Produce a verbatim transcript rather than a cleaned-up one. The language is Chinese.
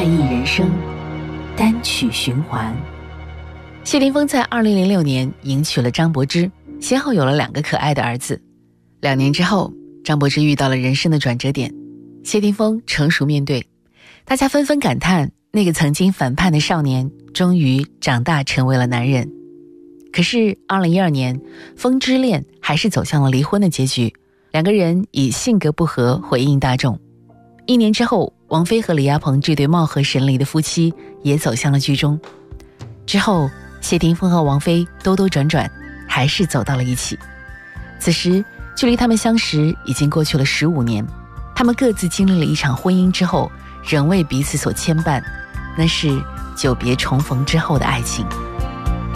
快意人生，单曲循环。 谢霆锋在二零零六年迎娶了张柏芝，先后有了两个可爱的儿子。两年之后，张柏芝遇到了人生的转折点，谢霆锋成熟面对，大家纷纷感叹那个曾经反叛的少年终于长大成为了男人。可是二零一二年，风之恋还是走向了离婚的结局，两个人以性格不合回应大众。一年之后，王菲和李亚鹏这对貌合神离的夫妻也走向了剧终。之后，谢霆锋和王菲兜兜转转，还是走到了一起。此时，距离他们相识已经过去了十五年，他们各自经历了一场婚姻之后，仍为彼此所牵绊，那是久别重逢之后的爱情。